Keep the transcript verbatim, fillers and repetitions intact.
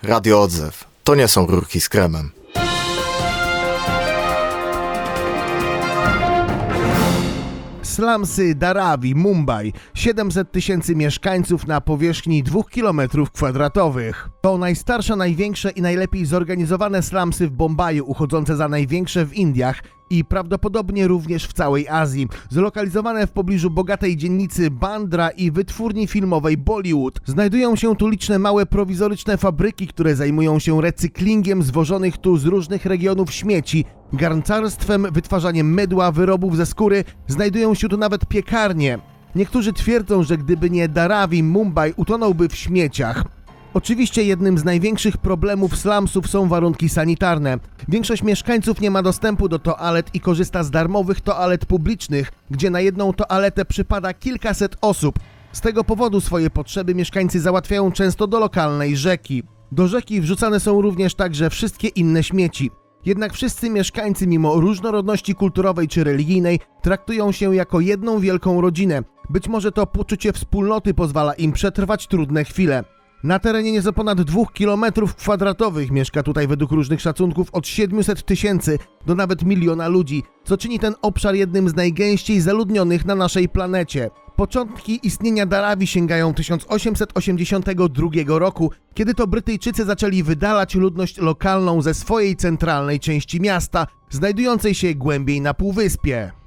Radio Odzew. To nie są rurki z kremem. Slumsy Dharavi, Mumbai. siedemset tysięcy mieszkańców na powierzchni dwóch kilometrów kwadratowych. To najstarsze, największe i najlepiej zorganizowane slumsy w Bombaju, uchodzące za największe w Indiach i prawdopodobnie również w całej Azji. Zlokalizowane w pobliżu bogatej dzielnicy Bandra i wytwórni filmowej Bollywood. Znajdują się tu liczne małe prowizoryczne fabryki, które zajmują się recyklingiem zwożonych tu z różnych regionów śmieci, garncarstwem, wytwarzaniem mydła, wyrobów ze skóry. Znajdują się tu nawet piekarnie. Niektórzy twierdzą, że gdyby nie Dharavi, Mumbai utonąłby w śmieciach. Oczywiście jednym z największych problemów slumsów są warunki sanitarne. Większość mieszkańców nie ma dostępu do toalet i korzysta z darmowych toalet publicznych, gdzie na jedną toaletę przypada kilkaset osób. Z tego powodu swoje potrzeby mieszkańcy załatwiają często do lokalnej rzeki. Do rzeki wrzucane są również także wszystkie inne śmieci. Jednak wszyscy mieszkańcy, mimo różnorodności kulturowej czy religijnej, traktują się jako jedną wielką rodzinę. Być może to poczucie wspólnoty pozwala im przetrwać trudne chwile. Na terenie nieco ponad dwóch kilometrów kwadratowych mieszka tutaj według różnych szacunków od siedmiuset tysięcy do nawet miliona ludzi, co czyni ten obszar jednym z najgęściej zaludnionych na naszej planecie. Początki istnienia Dharavi sięgają tysiąc osiemset osiemdziesiątego drugiego roku, kiedy to Brytyjczycy zaczęli wydalać ludność lokalną ze swojej centralnej części miasta, znajdującej się głębiej na półwyspie.